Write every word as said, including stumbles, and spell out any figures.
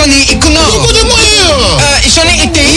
緒に行くの。 どこでもいいよ。 あ、一緒に行っていい？